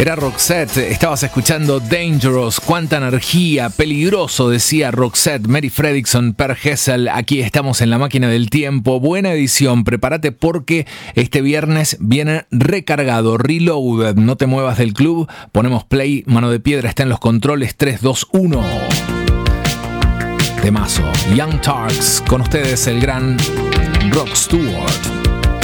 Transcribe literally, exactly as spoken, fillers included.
Era Roxette, estabas escuchando Dangerous, cuánta energía, peligroso, decía Roxette, Mary Fredriksson, Per Gessle. Aquí estamos en la máquina del tiempo, buena edición, prepárate porque este viernes viene recargado, reloaded, no te muevas del club, ponemos play, Mano de Piedra está en los controles, tres, dos, uno. Temazo, Young Turks, con ustedes el gran Rod Stewart.